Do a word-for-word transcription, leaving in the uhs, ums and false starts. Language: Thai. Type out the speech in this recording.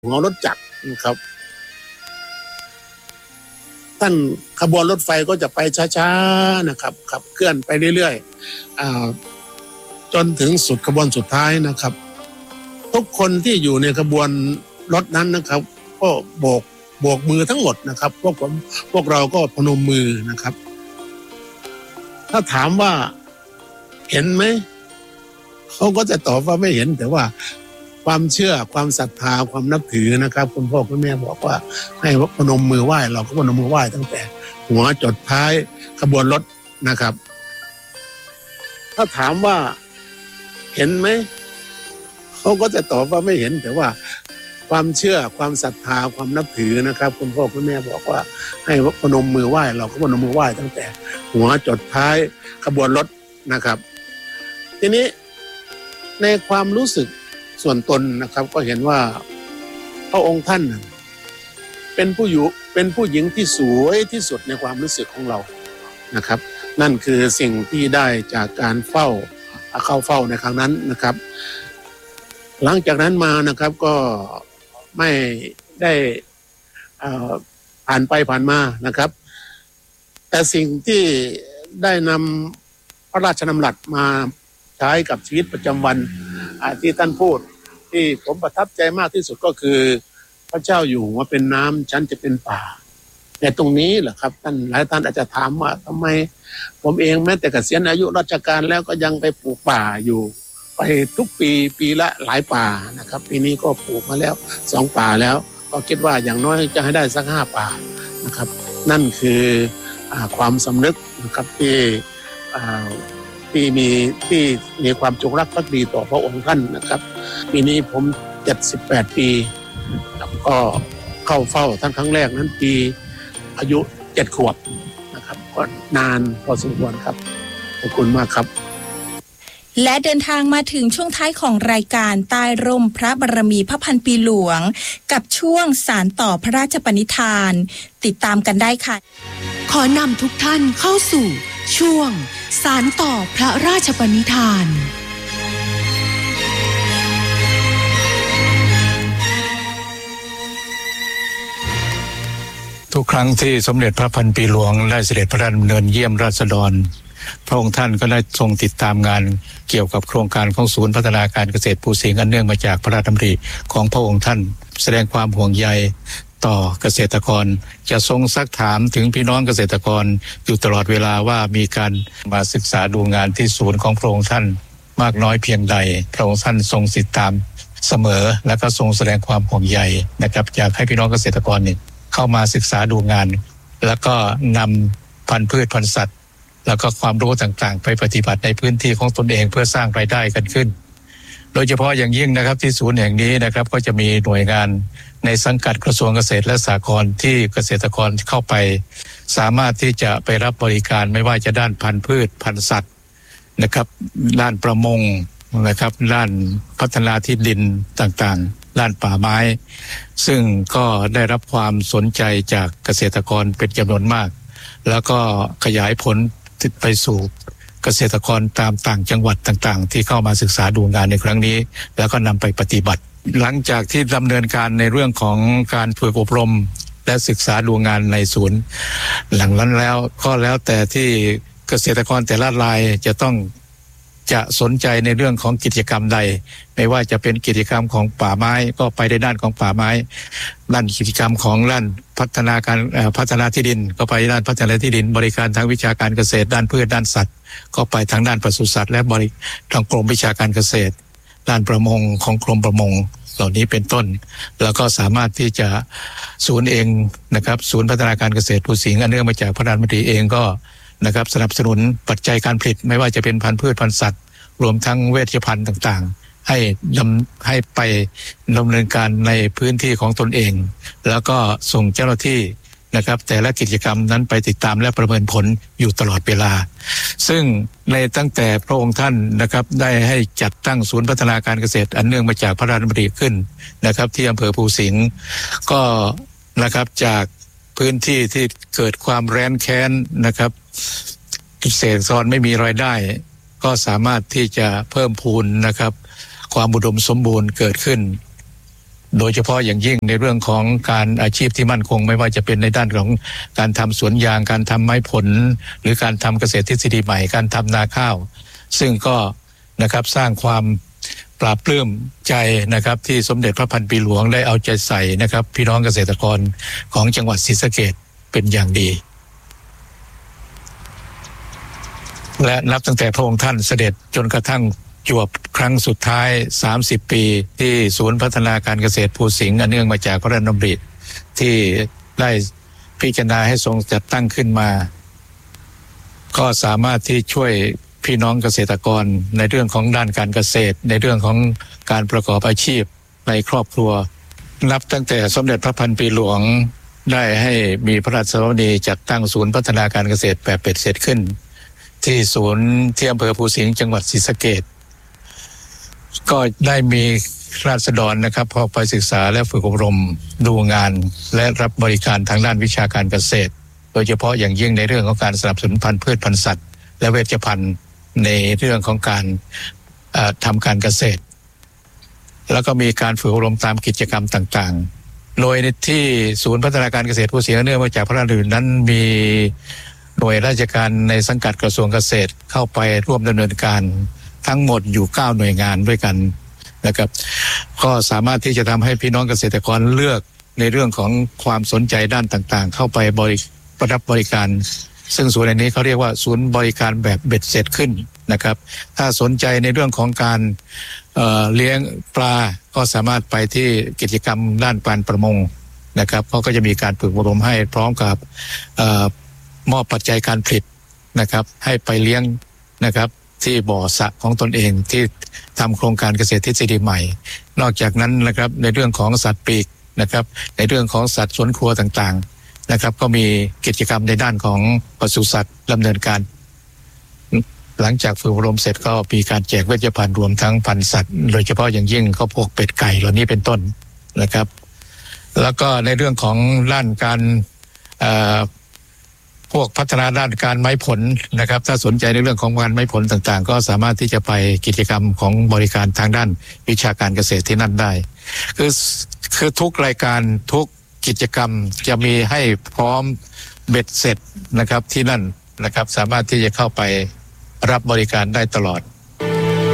หัวรถจักรนะครับท่านขบวนรถไฟก็จะไปช้าๆนะครับขับเคลื่อนไปเรื่อยๆจนถึงสุดขบวนสุดท้ายนะครับทุกคนที่อยู่ในขบวนรถนั้นนะครับก็โบกโบกมือทั้งหมดนะครับพวกผมพวกเราก็พนมมือนะครับถ้าถามว่าเห็นไหมเขาก็จะตอบว่าไม่เห็นแต่ว่าความเชื่อความศรัทธาความนับถือนะครับคุณพ่อคุณแม่บอกว่าให้พนมมือไหว้เราก็พนมมือไหว้ตั้งแต่หัวจดท้ายขบวนรถนะครับถ้าถามว่าเห็นไหมเขาก็จะตอบว่าไม่เห็นแต่ว่าความเชื่อความศรัทธาความนับถือนะครับคุณพ่อคุณแม่บอกว่าให้พนมมือไหว้เราก็พนมมือไหว้ตั้งแต่หัวจดท้ายขบวนรถนะครับทีนี้ในความรู้สึกส่วนตนนะครับก็เห็นว่าพระองค์ท่านเป็นผู้อยู่เป็นผู้หญิงที่สวยที่สุดในความรู้สึกของเรานะครับนั่นคือสิ่งที่ได้จากการเฝ้าเข้าเฝ้าในครั้งนั้นนะครับหลังจากนั้นมานะครับก็ไม่ได้ผ่านไปผ่านมานะครับแต่สิ่งที่ได้นำพระราชดำรัสมาใช้กับชีวิตประจำวันที่ท่านพูดที่ผมประทับใจมากที่สุดก็คือพระเจ้าอยู่หัวเป็นน้ำฉันจะเป็นป่าแต่ตรงนี้แหละครับท่านหลายท่านอาจจะถามว่าทำไมผมเองแม้แต่เกษียณอายุราชการแล้วก็ยังไปปลูกป่าอยู่ไปทุกปีปีละหลายป่านะครับปีนี้ก็ปลูกมาแล้วสองป่าแล้วก็คิดว่าอย่างน้อยจะให้ได้สักห้าป่านะครับนั่นคือความสำนึกนะครับที่ที่มีที่มีความจงรักภักดีต่อพระองค์ท่านนะครับปีนี้ผมเจ็ดสิบแปดปีแล้วก็เข้าเฝ้าท่านครั้งแรกนั้นปีอายุเจ็ดขวบนะครับก็นานพอสมควรครับขอบคุณมากครับและเดินทางมาถึงช่วงท้ายของรายการใต้ร่มพระบารมีพระพันปีหลวงกับช่วงสานต่อพระราชปณิธานติดตามกันได้ค่ะขอนำทุกท่านเข้าสู่ช่วงสานต่อพระราชปณิธานทุกครั้งที่สมเด็จพระพันปีหลวงได้เสด็จพระราชดำเนินเยี่ยมราษฎรพระองค์ท่านก็ได้ทรงติดตามงานเกี่ยวกับโครงการของศูนย์พัฒนาการเกษตรภูสิงห์อันเนื่องมาจากพระราชดำริของพระองค์ท่านแสดงความห่วงใยต่อเกษตรกรจะทรงซักถามถึงพี่น้องเกษตรกรอยู่ตลอดเวลาว่ามีการมาศึกษาดูงานที่ศูนย์ของพระองค์ท่านมากน้อยเพียงใดพระองค์ท่านทรงติดตามเสมอและก็ทรงแสดงความห่วงใยนะครับอยากให้พี่น้องเกษตรกรเนี่ยเข้ามาศึกษาดูงานแล้วก็นำพันธุ์พืชพันธุ์สัตว์แล้วก็ความรู้ต่างๆไปปฏิบัติในพื้นที่ของตนเองเพื่อสร้างรายได้กันขึ้นโดยเฉพาะอย่างยิ่งนะครับที่ศูนย์แห่งนี้นะครับก็จะมีหน่วยงานในสังกัดกระทรวงเกษตรและสหกรณ์ที่เกษตรกรเข้าไปสามารถที่จะไปรับบริการไม่ว่าจะด้านพันธุ์พืชพันธุ์สัตว์นะครับด้านประมงนะครับด้านพัฒนาที่ดินต่างๆด้านป่าไม้ซึ่งก็ได้รับความสนใจจากเกษตรกรเป็นจำนวนมากแล้วก็ขยายผลไปสู่เกษตรกรตามต่างจังหวัดต่างๆที่เข้ามาศึกษาดูงานในครั้งนี้แล้วก็นำไปปฏิบัติหลังจากที่ดำเนินการในเรื่องของการฝึกอบรมและศึกษาดูงานในศูนย์หลังนั้นแล้วก็แล้วแต่ที่เกษตรกรแต่ละรายจะต้องจะสนใจในเรื่องของกิจกรรมใดไม่ว่าจะเป็นกิจกรรมของป่าไม้ก็ไปในด้านของป่าไม้ด้านกิจกรรมของด้านพัฒนาการพัฒนาที่ดินก็ไปด้านพัฒนาที่ดินบริการทางวิชาการเกษตรด้านพืชด้านสัตว์ก็ไปทางด้านปศุสัตว์และบริทางกรมวิชาการเกษตรด้านประมงของกรมประมงเหล่านี้เป็นต้นแล้วก็สามารถที่จะศูนย์เองนะครับศูนย์พัฒนาการเกษตรภูสิงห์อันเนื่องมาจากพระราชดำริเองก็นะครับสนับสนุนปัจจัยการผลิตไม่ว่าจะเป็นพันธุ์พืชพันธุ์สัตว์รวมทั้งเวชภัณฑ์ต่างๆให้ดำให้ไปดำเนินการในพื้นที่ของตนเองแล้วก็ส่งเจ้าหน้าที่นะครับแต่ละกิจกรรมนั้นไปติดตามและประเมินผลอยู่ตลอดเวลาซึ่งในตั้งแต่พระองค์ท่านนะครับได้ให้จัดตั้งศูนย์พัฒนาการเกษตรอันเนื่องมาจากพระราชดำริขึ้นนะครับที่อำเภอภูสิงห์ก็นะครับจากพื้นที่ที่เกิดความแร้นแค้นนะครับเกษตรกรไม่มีรายได้ก็สามารถที่จะเพิ่มพูนนะครับความอุดมสมบูรณ์เกิดขึ้นโดยเฉพาะอย่างยิ่งในเรื่องของการอาชีพที่มั่นคงไม่ว่าจะเป็นในด้านของการทำสวนยางการทำไม้ผลหรือการทำเกษตรทฤษฎีใหม่การทำนาข้าวซึ่งก็นะครับสร้างความปราบปลื้มใจนะครับที่สมเด็จพระพันปีหลวงได้เอาใจใส่นะครับพี่น้องเกษตรกรของจังหวัดศรีสะเกษเป็นอย่างดีและนับตั้งแต่พระองค์ท่านเสด็จจนกระทั่งจวบครั้งสุดท้ายสามสิบปีที่ศูนย์พัฒนาการเกษตรภูสิงห์อันเนื่องมาจากพระราชดำริที่ได้พิจารณาให้ทรงจัดตั้งขึ้นมาก็สามารถที่ช่วยพี่น้องเกษตรกรในเรื่องของด้านการเกษตรในเรื่องของการประกอบอาชีพในครอบครัวนับตั้งแต่สมเด็จพระพันปีหลวงได้ให้มีพระราชดำริจัดตั้งศูนย์พัฒนาการเกษตรแบบเป็ดเสร็จขึ้นที่ศูนย์ที่อำเภอภูสิงห์จังหวัดศรีสะเกษก็ได้มีราษฎรนะครับพอไปศึกษาและฝึกอบรมดูงานและรับบริการทางด้านวิชาการเกษตรโดยเฉพาะอย่างยิ่งในเรื่องของการสนับสนุนพันธุ์พืชพันธุ์สัตว์และเวชภัณฑ์ในเรื่องของการทำการเกษตรแล้วก็มีการฝึกอบรมตามกิจกรรมต่างๆโดยในที่ศูนย์พัฒนาการเกษตรภูสิงห์เนื่องมาจากพระราชดำรินั้นมีหน่วยราชการในสังกัดกระทรวงเกษตรเข้าไปร่วมดำเนินการทั้งหมดอยู่เก้าหน่วยงานด้วยกันนะครับก็สามารถที่จะทำให้พี่น้องเกษตรกรเลือกในเรื่องของความสนใจด้านต่างๆเข้าไปบริรับบริการซึ่งศูนย์ในนี้เขาเรียกว่าศูนย์บริการแบบเบ็ดเสร็จขึ้นนะครับถ้าสนใจในเรื่องของการเอ่อเลี้ยงปลาก็สามารถไปที่กิจกรรมด้านการประมงนะครับเขาก็จะมีการฝึกอบรมให้พร้อมกับเอ่อมอบปัจจัยการผลิตนะครับให้ไปเลี้ยงนะครับที่บ่อสระของตนเองที่ทำโครงการเกษตรทฤษฎีใหม่นอกจากนั้นนะครับในเรื่องของสัตว์ปีกนะครับในเรื่องของสัตว์สวนครัวต่างๆนะครับก็มีกิจกรรมในด้านของปศุสัตว์ดำเนินการหลังจากฝึกอบรมเสร็จก็มีการแจกเวชภัณฑ์รวมทั้งพันธุ์สัตว์โดยเฉพาะอย่างยิ่งเขาพวกเป็ดไก่เหล่านี้เป็นต้นนะครับแล้วก็ในเรื่องของด้านการเอ่อพวกพัฒนาด้านการไม้ผลนะครับถ้าสนใจในเรื่องของการไม้ผลต่างๆก็สามารถที่จะไปกิจกรรมของบริการทางด้านวิชาการเกษตรที่นั่นได้คือคือทุกรายการทุกกิจกรรมจะมีให้พร้อมเบ็ดเสร็จนะครับที่นั่นนะครับสามารถที่จะเข้าไปรับบริการได้ตลอด